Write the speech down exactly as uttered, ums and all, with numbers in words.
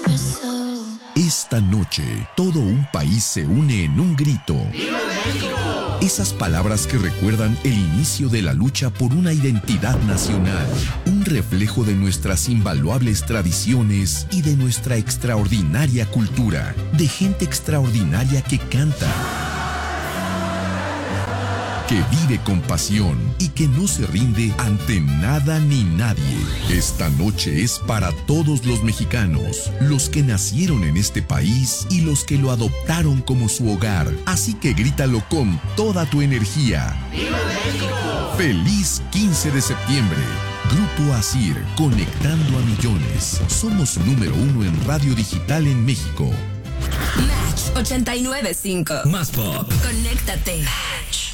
Esta noche, todo un país se une en un grito. ¡Viva México! Esas palabras que recuerdan el inicio de la lucha por una identidad nacional, un reflejo de nuestras invaluables tradiciones y de nuestra extraordinaria cultura, de gente extraordinaria que canta, que vive con pasión y que no se rinde ante nada ni nadie. Esta noche es para todos los mexicanos, los que nacieron en este país y los que lo adoptaron como su hogar. Así que grítalo con toda tu energía. ¡Viva México! ¡Feliz quince de septiembre! Grupo Asir, conectando a millones. Somos número uno en radio digital en México. Match ochenta y nueve punto cinco. Más pop. Conéctate. Match.